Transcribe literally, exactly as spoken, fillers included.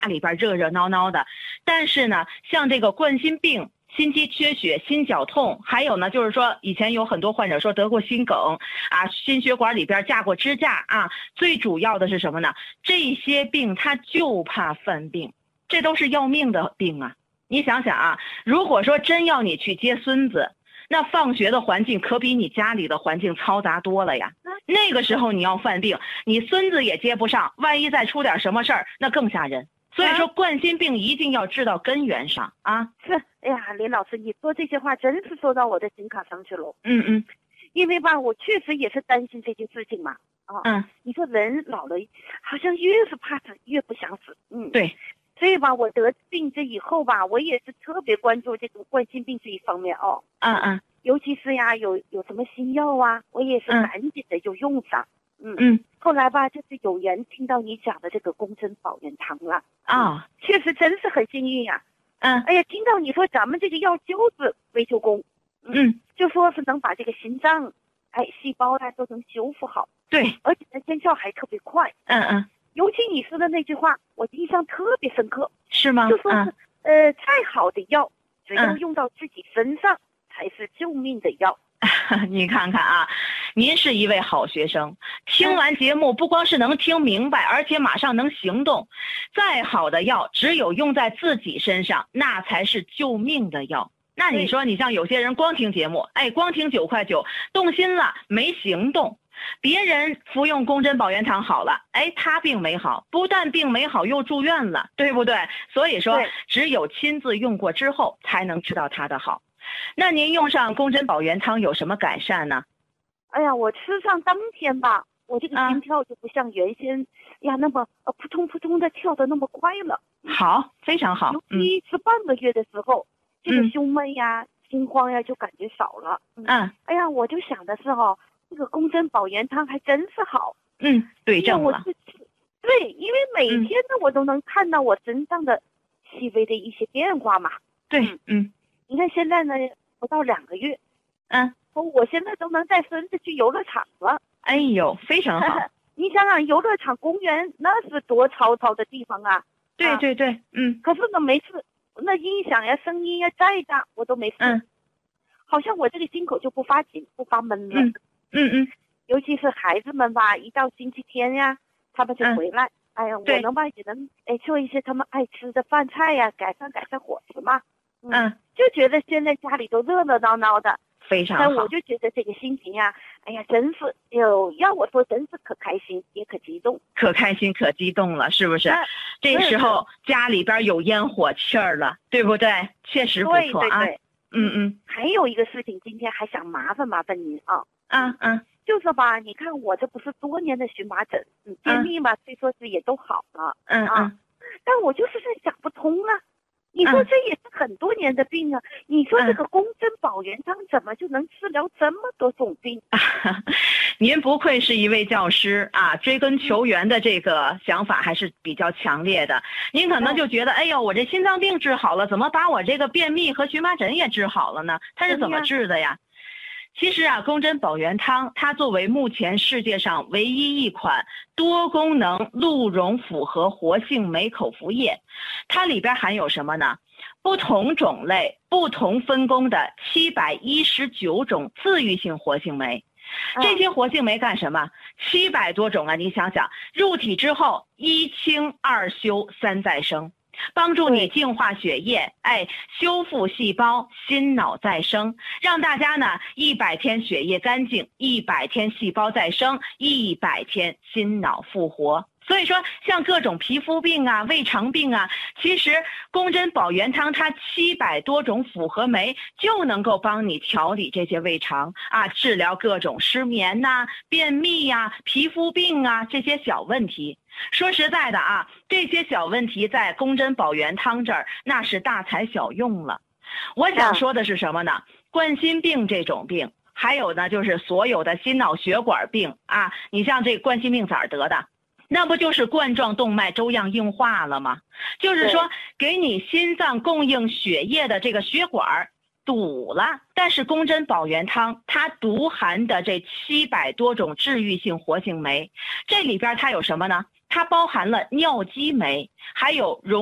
里边热热闹闹的。但是呢，像这个冠心病、心肌缺血、心绞痛，还有呢，就是说以前有很多患者说得过心梗啊，心血管里边架过支架啊，最主要的是什么呢？这些病它就怕犯病，这都是要命的病啊。你想想啊，如果说真要你去接孙子，那放学的环境可比你家里的环境嘈杂多了呀。那个时候你要犯病，你孙子也接不上，万一再出点什么事儿，那更吓人。所以说冠心病一定要治到根源上啊。 是，哎呀，林老师，你说这些话真是说到我的心坎上去了。 嗯嗯， 因为吧，我确实也是担心这件事情嘛。啊， 嗯， 你说人老了，好像越是怕死，越不想死。嗯， 对。 所以吧，我得病这以后吧，我也是特别关注这个冠心病这一方面哦。 嗯嗯， 尤其是呀，有有什么新药啊，我也是赶紧的就用上。嗯嗯， 后来吧，就是有人听到你讲的这个公珍保元汤了啊、 嗯，确实真是很幸运呀。 嗯， 哎呀，听到你说咱们这个药就是维修工， 嗯， 嗯就说是能把这个心脏，哎，细胞啊都能修复好。 对， 而且呢，见效还特别快。 嗯嗯， 尤其你说的那句话，我印象特别深刻。 是吗？ 就说是、 嗯、 呃，再好的药，只要用到自己身上，嗯、才是救命的药。 你看看啊，您是一位好学生，听完节目不光是能听明白，而且马上能行动。再好的药，只有用在自己身上，那才是救命的药。那你说，你像有些人光听节目，哎，光听九块九，动心了没行动。别人服用公珍保元汤好了，哎，他病没好，不但病没好，又住院了，对不对？所以说，只有亲自用过之后，才能知道他的好。那您用上公珍保元汤有什么改善呢？ 哎呀，我吃上当天吧，我这个心跳就不像原先、啊、呀那么呃扑通扑通的跳的那么快了。 好，非常好。 尤其是半个月的时候， 嗯、 这个胸闷呀、心慌呀就感觉少了。 嗯， 嗯哎呀，我就想的是哦，这个公珍保元汤还真是好。 嗯，对症了。 对，因为每天呢、嗯、我都能看到我身上的细微的一些变化嘛。 对，嗯。嗯你看现在呢，不到两个月， 嗯， 我现在都能带孙子去游乐场了。 哎呦，非常好。 你想想，游乐场、公园那是多嘈嘈的地方啊！ 对对对，啊、嗯。 可是呢，没事，那音响呀、声音呀再大，我都没事。 嗯。 好像我这个心口就不发紧、不发闷了。 嗯嗯嗯。 尤其是孩子们吧，一到星期天呀，他们就回来。嗯、哎呀，我能吧也能哎做一些他们爱吃的饭菜呀，改善改善伙食嘛。 嗯。嗯就觉得现在家里都热热闹闹的， 非常好。 但我就觉得这个心情呀，哎呀，真是有要我说，真是可开心也可激动， 可开心可激动了，是不是？这时候家里边有烟火气儿了，对不对？确实不错啊。 对对对， 嗯嗯。 还有一个事情，今天还想麻烦麻烦您啊。 嗯嗯。 就是吧，你看我这不是多年的荨麻疹，嗯，便秘嘛，虽说是也都好了， 嗯嗯， 但我就是在想不通啊。你说这也是很多年的病啊！嗯、你说这个公珍保元汤怎么就能治疗这么多种病？ 嗯、您不愧是一位教师啊，追根求源的这个想法还是比较强烈的。您可能就觉得，哎呦，我这心脏病治好了，怎么把我这个便秘和荨麻疹也治好了呢？它是怎么治的呀？其实啊，公珍保元汤它作为目前世界上唯一一款多功能鹿茸复合活性酶口服液，它里边含有什么呢？不同种类、不同分工的七百一十九种自愈性活性酶。这些活性酶干什么？七百多种啊！你想想，入体之后一清二修三再生。帮助你净化血液，哎，修复细胞，心脑再生，让大家呢一百天血液干净，一百天细胞再生，一百天心脑复活。所以说，像各种皮肤病啊、胃肠病啊，其实公珍保元汤它七百多种复合酶就能够帮你调理这些胃肠啊，治疗各种失眠呐、啊、便秘呀、啊、皮肤病啊这些小问题。说实在的啊，这些小问题在公珍保元汤这儿那是大材小用了。我想说的是什么呢？冠心病这种病，还有呢就是所有的心脑血管病啊，你像这冠心病咋得的？那不就是冠状动脉粥样硬化了吗？就是说给你心脏供应血液的这个血管堵了，但是公珍保元汤它独含的这七百多种治愈性活性酶，这里边它有什么呢？ 它包含了尿激酶，还有溶